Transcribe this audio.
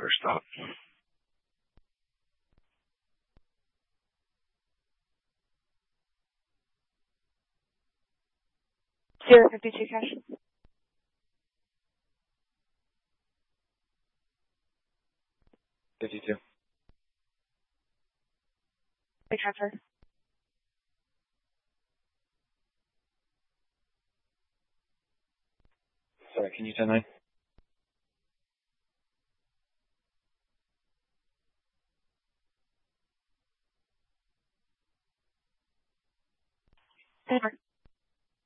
first stop. 052 cash. $52. Big transfer. Sorry, can you 10-9? Over.